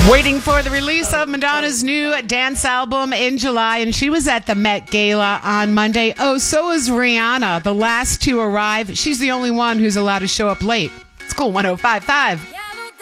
Waiting for the release of Madonna's new dance album in July, and she was at the Met Gala on Monday. Oh, so is Rihanna, the last to arrive. She's the only one who's allowed to show up late. It's cool, 105.5.